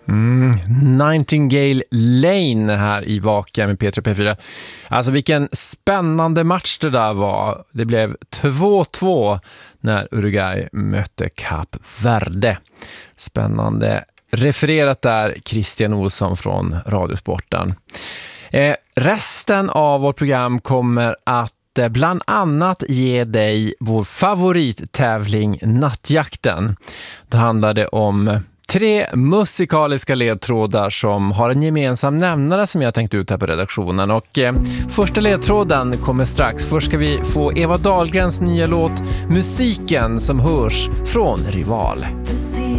Nightingale Lane här i Vaka med P3 P4. Alltså vilken spännande match det där var. Det blev 2-2 när Uruguay mötte Kap Verde. Spännande. Refererat där Christian Olsson från Radiosporten. Resten av vårt program kommer att bland annat ge dig vår favorittävling Nattjakten. Då handlar det om 3 musikaliska ledtrådar som har en gemensam nämnare som jag tänkt ut här på redaktionen. Och första ledtråden kommer strax. Först ska vi få Eva Dahlgrens nya låt Musiken som hörs från Rival.